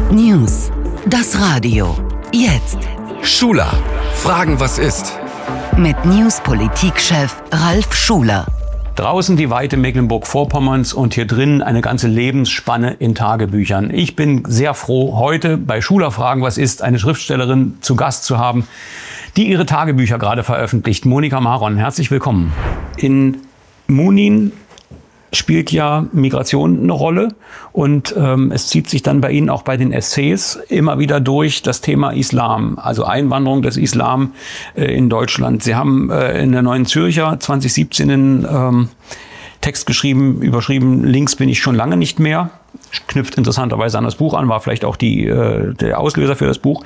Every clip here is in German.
News. Das Radio. Jetzt. Schuler. Fragen, was ist? Mit News-Politikchef Ralf Schuler. Draußen die Weite Mecklenburg-Vorpommerns und hier drin eine ganze Lebensspanne in Tagebüchern. Ich bin sehr froh, heute bei Schuler Fragen, was ist, eine Schriftstellerin zu Gast zu haben, die ihre Tagebücher gerade veröffentlicht. Monika Maron, herzlich willkommen. In Munin spielt ja Migration eine Rolle und es zieht sich dann bei Ihnen auch bei den Essays immer wieder durch das Thema Islam, also Einwanderung des Islam in Deutschland. Sie haben in der Neuen Zürcher 2017 einen Text geschrieben, überschrieben, links bin ich schon lange nicht mehr. Knüpft interessanterweise an das Buch an, war vielleicht auch der Auslöser für das Buch.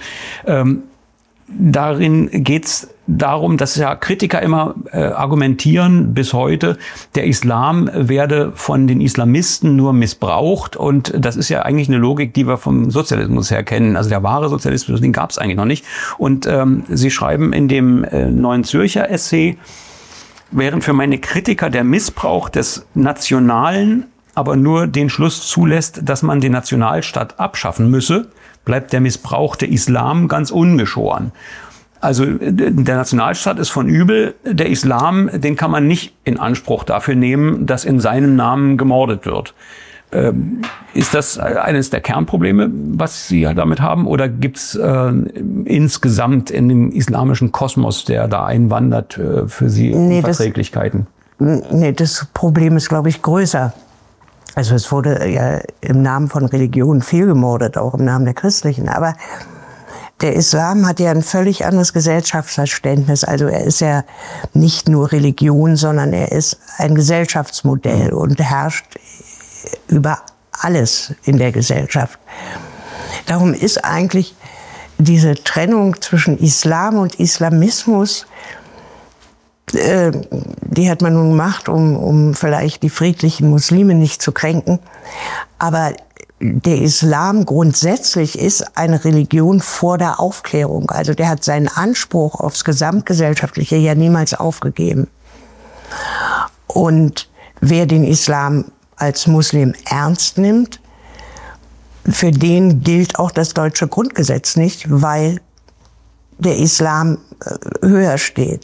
Darin geht's darum, dass ja Kritiker immer argumentieren bis heute, der Islam werde von den Islamisten nur missbraucht. Und das ist ja eigentlich eine Logik, die wir vom Sozialismus her kennen. Also der wahre Sozialismus, den gab es eigentlich noch nicht. Und Sie schreiben in dem Neuen Zürcher Essay, während für meine Kritiker der Missbrauch des Nationalen aber nur den Schluss zulässt, dass man den Nationalstaat abschaffen müsse, bleibt der missbrauchte Islam ganz ungeschoren. Also der Nationalstaat ist von übel, der Islam, den kann man nicht in Anspruch dafür nehmen, dass in seinem Namen gemordet wird. Ist das eines der Kernprobleme, was Sie damit haben? Oder gibt es insgesamt in dem islamischen Kosmos, der da einwandert, für Sie Unverträglichkeiten? Das Problem ist, glaube ich, größer. Also es wurde ja im Namen von Religion viel gemordet, auch im Namen der Christlichen. Aber der Islam hat ja ein völlig anderes Gesellschaftsverständnis. Also er ist ja nicht nur Religion, sondern er ist ein Gesellschaftsmodell und herrscht über alles in der Gesellschaft. Darum ist eigentlich diese Trennung zwischen Islam und Islamismus, die hat man nun gemacht, um vielleicht die friedlichen Muslime nicht zu kränken. Aber der Islam grundsätzlich ist eine Religion vor der Aufklärung. Also der hat seinen Anspruch aufs Gesamtgesellschaftliche ja niemals aufgegeben. Und wer den Islam als Muslim ernst nimmt, für den gilt auch das deutsche Grundgesetz nicht, weil der Islam höher steht.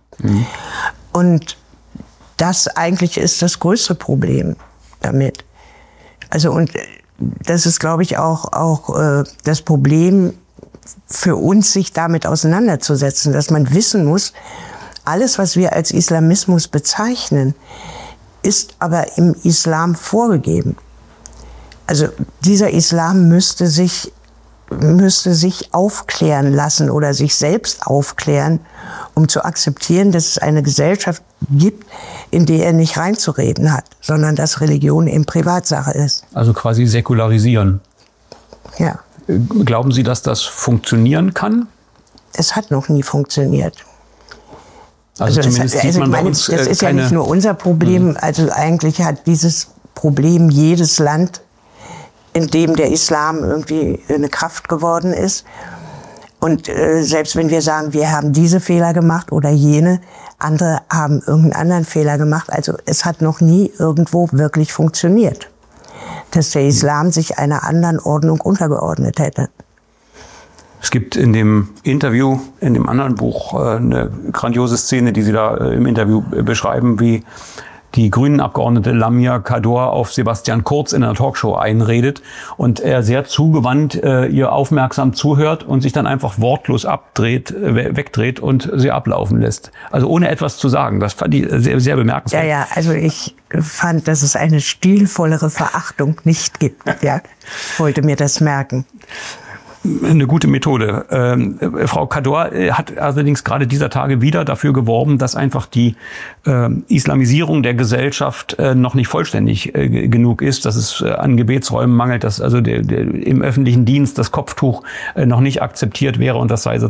Und das eigentlich ist das größte Problem damit. Also und das ist, glaube ich, auch das Problem für uns, sich damit auseinanderzusetzen, dass man wissen muss, alles, was wir als Islamismus bezeichnen, ist aber im Islam vorgegeben. Also dieser Islam müsste sich aufklären lassen oder sich selbst aufklären, um zu akzeptieren, dass es eine Gesellschaft gibt, in der er nicht reinzureden hat, sondern dass Religion eben Privatsache ist. Also quasi säkularisieren. Ja. Glauben Sie, dass das funktionieren kann? Es hat noch nie funktioniert. Also zumindest sieht man bei uns das ist ja nicht nur unser Problem. Also eigentlich hat dieses Problem jedes Land, in dem der Islam irgendwie eine Kraft geworden ist. Und selbst wenn wir sagen, wir haben diese Fehler gemacht oder jene, andere haben irgendeinen anderen Fehler gemacht. Also es hat noch nie irgendwo wirklich funktioniert, dass der Islam sich einer anderen Ordnung untergeordnet hätte. Es gibt in dem Interview, in dem anderen Buch, eine grandiose Szene, die Sie da im Interview beschreiben, wie die Grünen-Abgeordnete Lamia Kador auf Sebastian Kurz in einer Talkshow einredet und er sehr zugewandt ihr aufmerksam zuhört und sich dann einfach wortlos wegdreht und sie ablaufen lässt. Also ohne etwas zu sagen. Das fand ich sehr, sehr bemerkenswert. Ja, also ich fand, dass es eine stilvollere Verachtung nicht gibt. Ja, ich wollte mir das merken. Eine gute Methode. Frau Kador hat allerdings gerade dieser Tage wieder dafür geworben, dass einfach die Islamisierung der Gesellschaft noch nicht vollständig genug ist, dass es an Gebetsräumen mangelt, dass also im öffentlichen Dienst das Kopftuch noch nicht akzeptiert wäre und das sei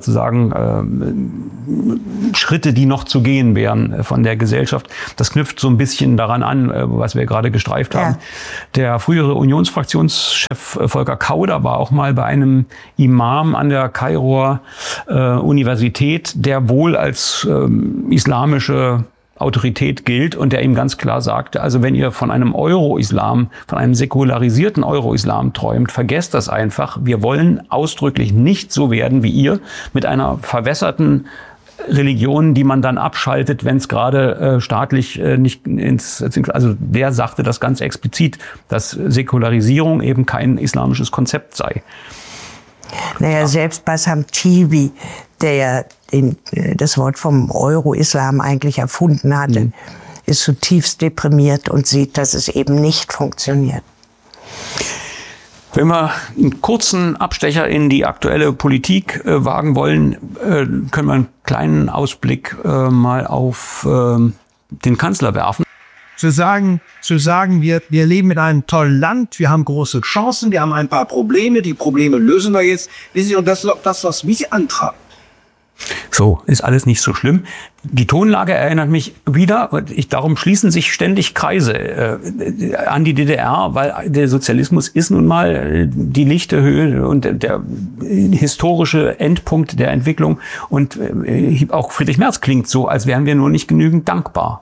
sozusagen Schritte, die noch zu gehen wären von der Gesellschaft. Das knüpft so ein bisschen daran an, was wir gerade gestreift haben. Der frühere Unionsfraktionschef Volker Kauder war auch mal bei einem Imam an der Kairoer Universität, der wohl als islamische Autorität gilt und der ihm ganz klar sagte, also wenn ihr von einem Euro-Islam, von einem säkularisierten Euro-Islam träumt, vergesst das einfach. Wir wollen ausdrücklich nicht so werden wie ihr, mit einer verwässerten Religion, die man dann abschaltet, wenn es gerade staatlich nicht also der sagte das ganz explizit, dass Säkularisierung eben kein islamisches Konzept sei. Naja, selbst Bassam Tibi, der ja das Wort vom Euro-Islam eigentlich erfunden hatte, ist zutiefst deprimiert und sieht, dass es eben nicht funktioniert. Wenn wir einen kurzen Abstecher in die aktuelle Politik wagen wollen, können wir einen kleinen Ausblick mal auf den Kanzler werfen. Zu sagen, wir leben in einem tollen Land, wir haben große Chancen, wir haben ein paar Probleme, die Probleme lösen wir jetzt. Und das ist das, was mich antreibt. So, ist alles nicht so schlimm. Die Tonlage erinnert mich wieder, darum schließen sich ständig Kreise an die DDR, weil der Sozialismus ist nun mal die lichte Höhe und der historische Endpunkt der Entwicklung. Und auch Friedrich Merz klingt so, als wären wir nur nicht genügend dankbar.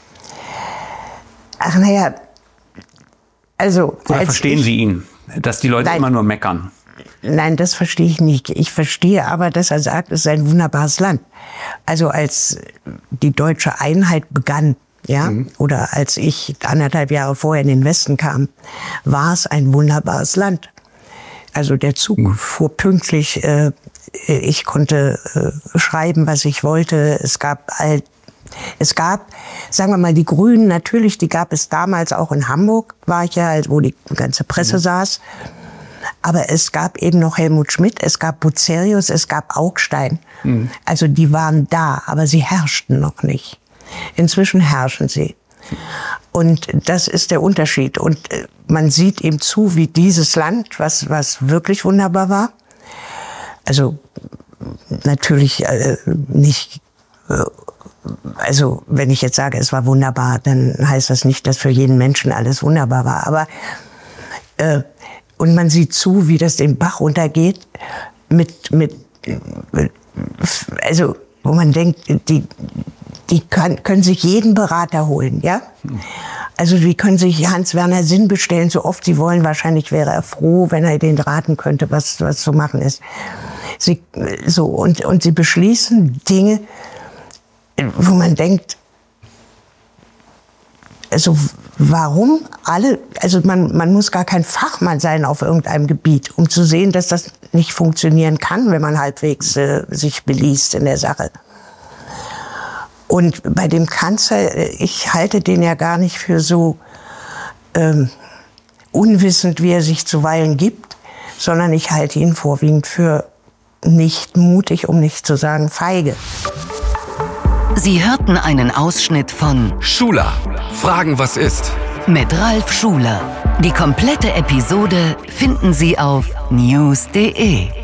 Ach naja, also... Oder verstehen Sie ihn, dass die Leute immer nur meckern? Nein, das verstehe ich nicht. Ich verstehe aber, dass er sagt, es ist ein wunderbares Land. Also als die deutsche Einheit begann, ja, oder als ich 1,5 Jahre vorher in den Westen kam, war es ein wunderbares Land. Also der Zug fuhr pünktlich, ich konnte schreiben, was ich wollte. Es gab, sagen wir mal, die Grünen natürlich, die gab es damals auch in Hamburg, war ich ja, wo die ganze Presse saß. Aber es gab eben noch Helmut Schmidt, es gab Bucerius, es gab Augstein. Also die waren da, aber sie herrschten noch nicht. Inzwischen herrschen sie. Und das ist der Unterschied. Und man sieht eben zu, wie dieses Land, was wirklich wunderbar war, also natürlich nicht, also wenn ich jetzt sage, es war wunderbar, dann heißt das nicht, dass für jeden Menschen alles wunderbar war. Aber und man sieht zu, wie das den Bach runtergeht, also wo man denkt, die können sich jeden Berater holen, ja? Also die können sich Hans-Werner Sinn bestellen, so oft sie wollen. Wahrscheinlich wäre er froh, wenn er denen raten könnte, was zu machen ist. Und sie beschließen Dinge, wo man denkt, also warum alle, also man muss gar kein Fachmann sein auf irgendeinem Gebiet, um zu sehen, dass das nicht funktionieren kann, wenn man halbwegs sich beliest in der Sache. Und bei dem Kanzler, ich halte den ja gar nicht für so unwissend, wie er sich zuweilen gibt, sondern ich halte ihn vorwiegend für nicht mutig, um nicht zu sagen feige. Sie hörten einen Ausschnitt von Schuler. Fragen, was ist? Mit Ralf Schuler. Die komplette Episode finden Sie auf news.de.